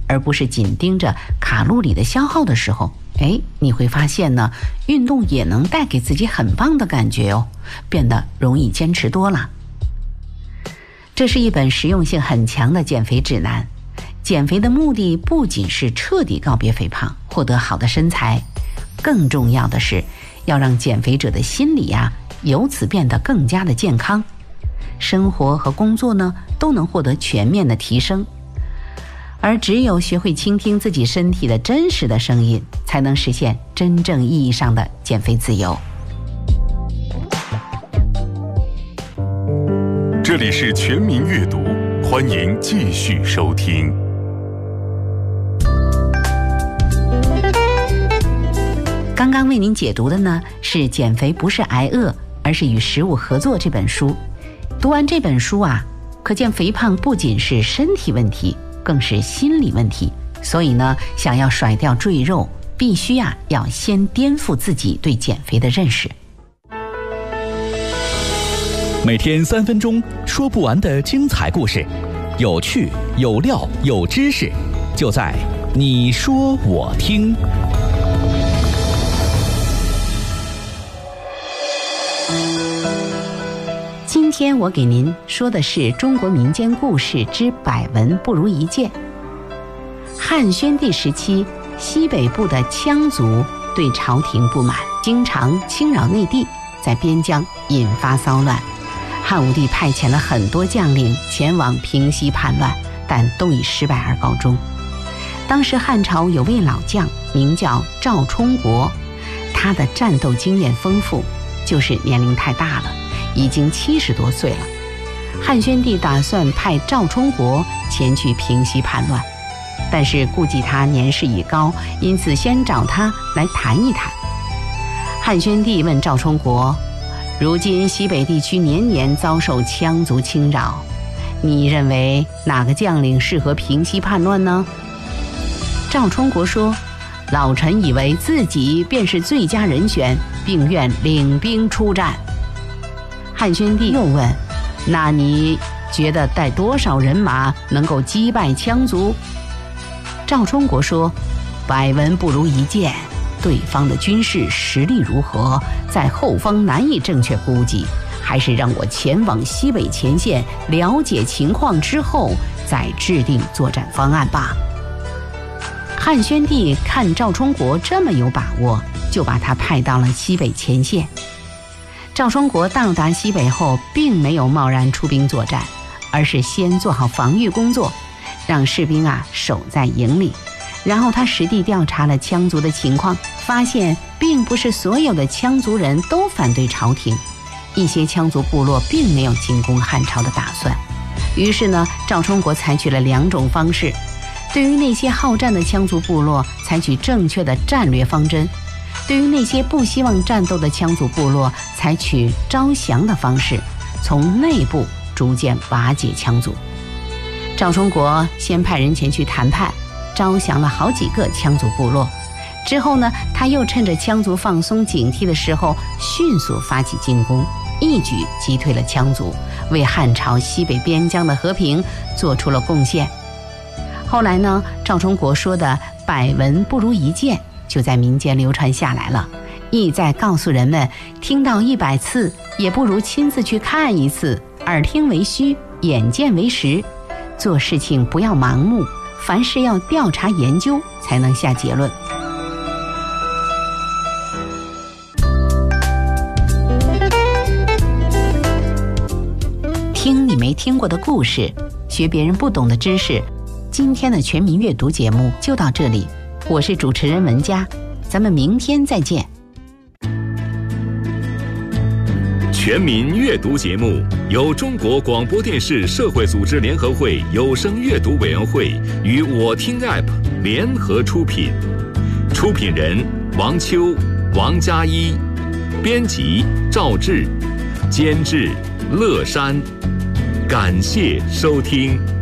而不是紧盯着卡路里的消耗的时候，你会发现呢，运动也能带给自己很棒的感觉哦，变得容易坚持多了。这是一本实用性很强的减肥指南。减肥的目的不仅是彻底告别肥胖，获得好的身材，更重要的是要让减肥者的心理由此变得更加的健康，生活和工作呢都能获得全面的提升。而只有学会倾听自己身体的真实的声音，才能实现真正意义上的减肥自由。 这里是全民阅读，欢迎继续收听。 刚刚为您解读的呢是《减肥不是挨饿，而是与食物合作》这本书。读完这本书可见肥胖不仅是身体问题，更是心理问题。所以呢，想要甩掉赘肉，必须要先颠覆自己对减肥的认识。 每天3分钟，说不完的精彩故事，有趣有料有知识，就在你说我听。 今天我给您说的是中国民间故事之百闻不如一见。汉宣帝时期，西北部的羌族对朝廷不满，经常侵扰内地，在边疆引发骚乱。汉武帝派遣了很多将领前往平息叛乱，但都以失败而告终。当时汉朝有位老将名叫赵充国，他的战斗经验丰富，就是年龄太大了，已经70多岁了。汉宣帝打算派赵充国前去平息叛乱，但是顾忌他年事已高，因此先找他来谈一谈。汉宣帝问赵充国，如今西北地区年年遭受羌族侵扰，你认为哪个将领适合平息叛乱呢？赵充国说，老臣以为自己便是最佳人选，并愿领兵出战。汉宣帝又问，那你觉得带多少人马能够击败羌族？赵充国说，百闻不如一见，对方的军事实力如何，在后方难以正确估计，还是让我前往西北前线了解情况之后再制定作战方案吧。汉宣帝看赵充国这么有把握，就把他派到了西北前线。赵充国到达西北后，并没有贸然出兵作战，而是先做好防御工作，让士兵守在营里。然后他实地调查了羌族的情况，发现并不是所有的羌族人都反对朝廷，一些羌族部落并没有进攻汉朝的打算。于是呢，赵充国采取了2种方式。对于那些好战的羌族部落，采取正确的战略方针；对于那些不希望战斗的羌族部落，采取招降的方式，从内部逐渐瓦解羌族。赵充国先派人前去谈判，招降了好几个羌族部落。之后呢，他又趁着羌族放松警惕的时候，迅速发起进攻，一举击退了羌族，为汉朝西北边疆的和平做出了贡献。后来呢，赵充国说的百闻不如一见就在民间流传下来了，意在告诉人们，听到100次也不如亲自去看一次，耳听为虚，眼见为实。做事情不要盲目，凡事要调查研究才能下结论。听你没听过的故事，学别人不懂的知识。今天的全民阅读节目就到这里，我是主持人文佳，咱们明天再见。 全民阅读节目由中国广播电视社会组织联合会有声阅读委员会与我听 App 联合出品，出品人王秋、王佳一，编辑赵志，监制乐山。感谢收听。